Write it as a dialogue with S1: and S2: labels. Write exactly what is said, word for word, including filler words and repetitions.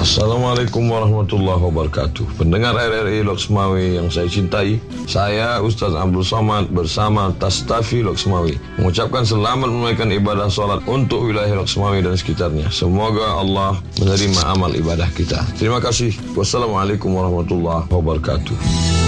S1: Assalamualaikum warahmatullahi wabarakatuh. Pendengar R R I Loksmawi yang saya cintai, saya Ustaz Abdul Somad bersama Tastafi Loksmawi mengucapkan selamat menunaikan ibadah salat untuk wilayah Loksmawi dan sekitarnya. Semoga Allah menerima amal ibadah kita. Terima kasih. Wassalamualaikum warahmatullahi wabarakatuh.